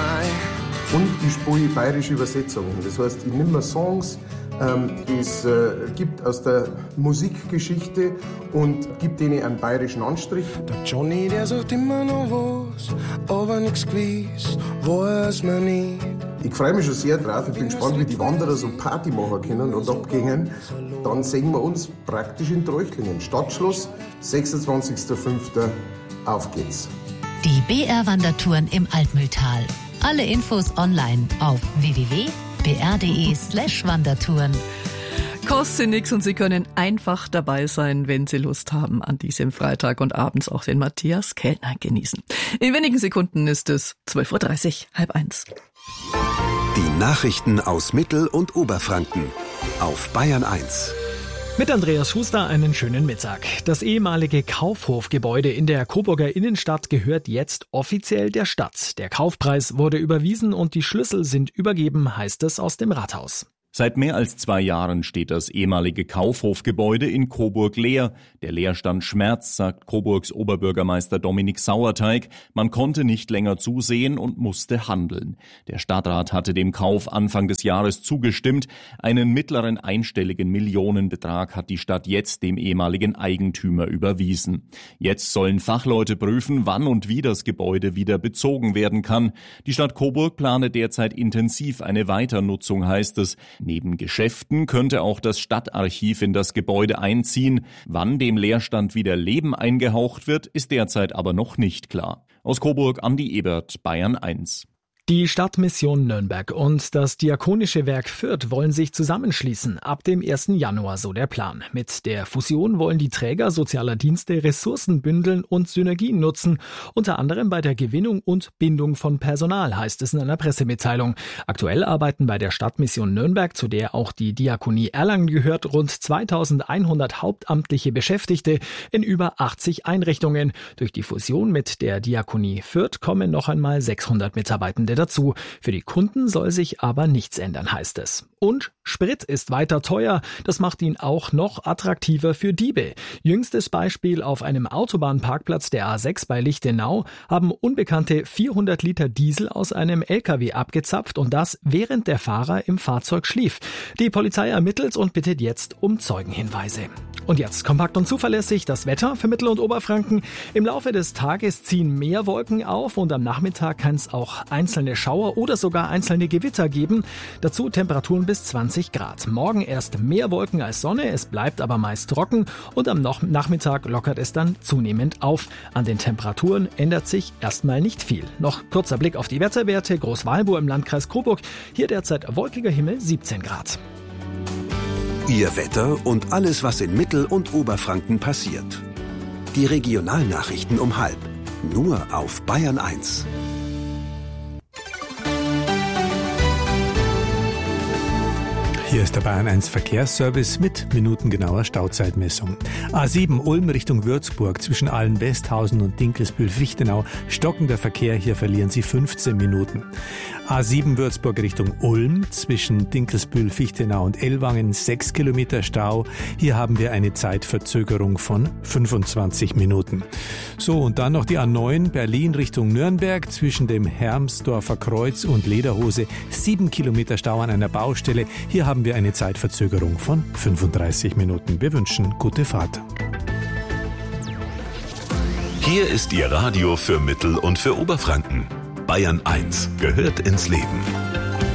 Und ich spiele bayerische Übersetzungen. Das heißt, ich nehme mir Songs, die es gibt aus der Musikgeschichte und gebe denen einen bayerischen Anstrich. Der Johnny, der sagt immer noch was, aber nix gewiss, weiß man nicht. Ich freue mich schon sehr drauf. Ich bin gespannt, wie die Wanderer so Party machen können und abgehen. Dann sehen wir uns praktisch in Treuchtlingen. Stadtschloss, 26.05. Auf geht's. Die BR-Wandertouren im Altmühltal. Alle Infos online auf www.br.de/Wandertouren. Kostet nichts und Sie können einfach dabei sein, wenn Sie Lust haben, an diesem Freitag und abends auch den Matthias Kellner genießen. In wenigen Sekunden ist es 12.30 Uhr, 12:30. Die Nachrichten aus Mittel- und Oberfranken auf Bayern 1. Mit Andreas Schuster einen schönen Mittag. Das ehemalige Kaufhofgebäude in der Coburger Innenstadt gehört jetzt offiziell der Stadt. Der Kaufpreis wurde überwiesen und die Schlüssel sind übergeben, heißt es aus dem Rathaus. Seit mehr als 2 Jahren steht das ehemalige Kaufhofgebäude in Coburg leer. Der Leerstand schmerzt, sagt Coburgs Oberbürgermeister Dominik Sauerteig. Man konnte nicht länger zusehen und musste handeln. Der Stadtrat hatte dem Kauf Anfang des Jahres zugestimmt. Einen mittleren einstelligen Millionenbetrag hat die Stadt jetzt dem ehemaligen Eigentümer überwiesen. Jetzt sollen Fachleute prüfen, wann und wie das Gebäude wieder bezogen werden kann. Die Stadt Coburg plane derzeit intensiv eine Weiternutzung, heißt es. Neben Geschäften könnte auch das Stadtarchiv in das Gebäude einziehen. Wann dem Leerstand wieder Leben eingehaucht wird, ist derzeit aber noch nicht klar. Aus Coburg Andi Ebert, Bayern 1. Die Stadtmission Nürnberg und das Diakonische Werk Fürth wollen sich zusammenschließen. Ab dem 1. Januar, so der Plan. Mit der Fusion wollen die Träger sozialer Dienste Ressourcen bündeln und Synergien nutzen. Unter anderem bei der Gewinnung und Bindung von Personal, heißt es in einer Pressemitteilung. Aktuell arbeiten bei der Stadtmission Nürnberg, zu der auch die Diakonie Erlangen gehört, rund 2100 hauptamtliche Beschäftigte in über 80 Einrichtungen. Durch die Fusion mit der Diakonie Fürth kommen noch einmal 600 Mitarbeitende dazu. Für die Kunden soll sich aber nichts ändern, heißt es. Und Sprit ist weiter teuer. Das macht ihn auch noch attraktiver für Diebe. Jüngstes Beispiel: Auf einem Autobahnparkplatz der A6 bei Lichtenau haben Unbekannte 400 Liter Diesel aus einem LKW abgezapft und das, während der Fahrer im Fahrzeug schlief. Die Polizei ermittelt und bittet jetzt um Zeugenhinweise. Und jetzt kompakt und zuverlässig das Wetter für Mittel- und Oberfranken. Im Laufe des Tages ziehen mehr Wolken auf und am Nachmittag kann es auch einzelne Schauer oder sogar einzelne Gewitter geben. Dazu Temperaturen bis 20 Grad. Morgen erst mehr Wolken als Sonne, es bleibt aber meist trocken und am Nachmittag lockert es dann zunehmend auf. An den Temperaturen ändert sich erstmal nicht viel. Noch kurzer Blick auf die Wetterwerte. Großwalburg im Landkreis Coburg. Hier derzeit wolkiger Himmel, 17 Grad. Ihr Wetter und alles, was in Mittel- und Oberfranken passiert. Die Regionalnachrichten um 12:30. Nur auf Bayern 1. Hier ist der Bayern 1 Verkehrsservice mit minutengenauer Stauzeitmessung. A7 Ulm Richtung Würzburg zwischen Allen-Westhausen und Dinkelsbühl-Fichtenau. Stockender Verkehr, hier verlieren Sie 15 Minuten. A7 Würzburg Richtung Ulm zwischen Dinkelsbühl-Fichtenau und Ellwangen 6 Kilometer Stau. Hier haben wir eine Zeitverzögerung von 25 Minuten. So, und dann noch die A9 Berlin Richtung Nürnberg zwischen dem Hermsdorfer Kreuz und Lederhose. 7 Kilometer Stau an einer Baustelle. Hier haben wir eine Zeitverzögerung von 35 Minuten. Wir wünschen gute Fahrt. Hier ist Ihr Radio für Mittel- und für Oberfranken. Bayern 1 gehört ins Leben.